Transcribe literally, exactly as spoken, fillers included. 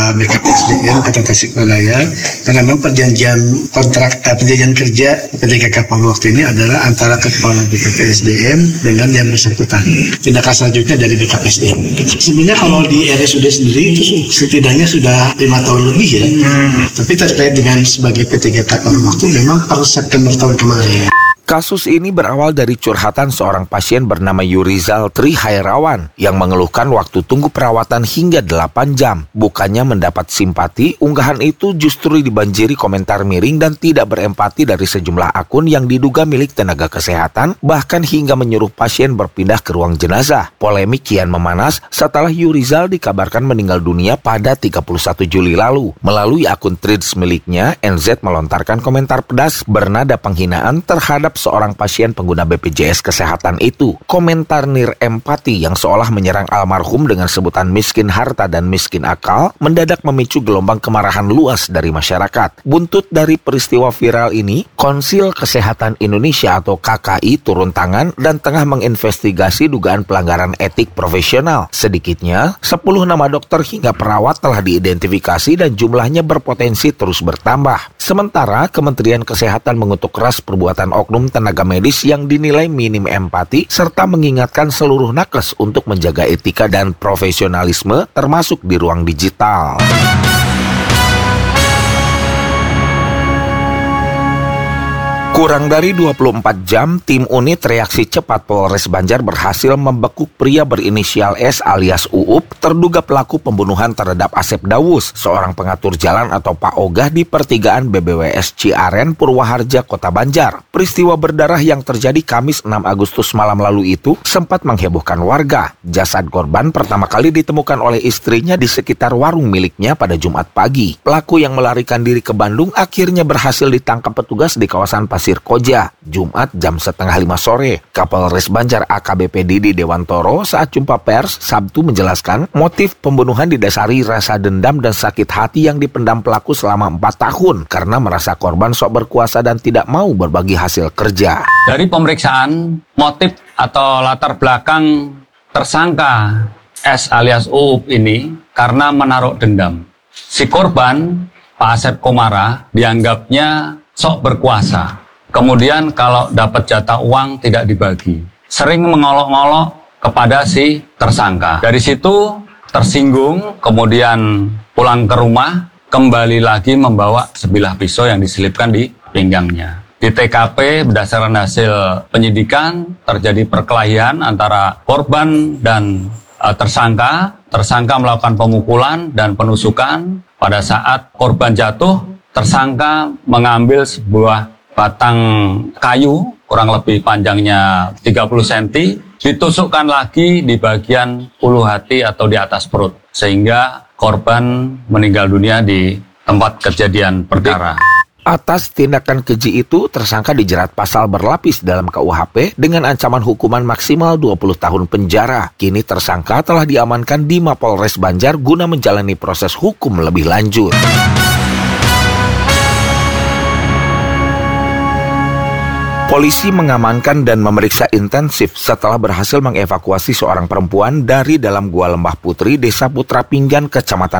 B K P S D M Kota Tasikmalaya, karena memang perjanjian kontrak eh, perjanjian kerja ketika kapal waktu ini adalah antara kepala B K P S D M dengan yang bersangkutan. Tindakan selanjutnya dari B K P S D M. Sebenarnya kalau di R S U D sendiri itu setidaknya sudah lima tahun lebih ya. Hmm. Tapi terkait dengan sebagai P tiga kapal waktu memang per September tahun kemarin. Kasus ini berawal dari curhatan seorang pasien bernama Yurizal Tri Hairawan yang mengeluhkan waktu tunggu perawatan hingga delapan jam. Bukannya mendapat simpati, unggahan itu justru dibanjiri komentar miring dan tidak berempati dari sejumlah akun yang diduga milik tenaga kesehatan, bahkan hingga menyuruh pasien berpindah ke ruang jenazah. Polemik kian memanas setelah Yurizal dikabarkan meninggal dunia pada tiga puluh satu Juli lalu. Melalui akun Threads miliknya, N Z melontarkan komentar pedas bernada penghinaan terhadap seorang pasien pengguna B P J S Kesehatan itu. Komentar nir empati yang seolah menyerang almarhum dengan sebutan miskin harta dan miskin akal mendadak memicu gelombang kemarahan luas dari masyarakat. Buntut dari peristiwa viral ini, Konsil Kesehatan Indonesia atau K K I turun tangan dan tengah menginvestigasi dugaan pelanggaran etik profesional. Sedikitnya, sepuluh nama dokter hingga perawat telah diidentifikasi dan jumlahnya berpotensi terus bertambah. Sementara, Kementerian Kesehatan mengutuk keras perbuatan oknum tenaga medis yang dinilai minim empati serta mengingatkan seluruh nakes untuk menjaga etika dan profesionalisme termasuk di ruang digital. Kurang dari dua puluh empat jam, tim unit reaksi cepat Polres Banjar berhasil membekuk pria berinisial S alias Uup, terduga pelaku pembunuhan terhadap Asep Dawus, seorang pengatur jalan atau Pak Ogah di pertigaan B B W S Ciaren, Purwaharja, Kota Banjar. Peristiwa berdarah yang terjadi Kamis enam Agustus malam lalu itu sempat menghebohkan warga. Jasad korban pertama kali ditemukan oleh istrinya di sekitar warung miliknya pada Jumat pagi. Pelaku yang melarikan diri ke Bandung akhirnya berhasil ditangkap petugas di kawasan Pasir Koja, Jumat jam setengah lima sore. Kapolres Banjar A K B P Didi Dewantoro saat jumpa pers Sabtu menjelaskan motif pembunuhan didasari rasa dendam dan sakit hati yang dipendam pelaku selama empat tahun karena merasa korban sok berkuasa dan tidak mau berbagi hasil kerja. Dari pemeriksaan motif atau latar belakang tersangka S alias Uup ini karena menaruh dendam. Si korban, Pak Asep Komara, dianggapnya sok berkuasa. Kemudian kalau dapat jatah uang tidak dibagi. Sering mengolok-olok kepada si tersangka. Dari situ tersinggung, kemudian pulang ke rumah, kembali lagi membawa sebilah pisau yang diselipkan di pinggangnya. Di T K P berdasarkan hasil penyidikan terjadi perkelahian antara korban dan uh, tersangka. Tersangka melakukan pemukulan dan penusukan. Pada saat korban jatuh, tersangka mengambil sebuah batang kayu kurang lebih panjangnya tiga puluh sentimeter, ditusukkan lagi di bagian ulu hati atau di atas perut, sehingga korban meninggal dunia di tempat kejadian perkara. Atas tindakan keji itu, tersangka dijerat pasal berlapis dalam K U H P dengan ancaman hukuman maksimal dua puluh tahun penjara. Kini tersangka telah diamankan di Mapolres Banjar guna menjalani proses hukum lebih lanjut. Polisi mengamankan dan memeriksa intensif setelah berhasil mengevakuasi seorang perempuan dari dalam Gua Lembah Putri, Desa Putra Pinggan, Kecamatan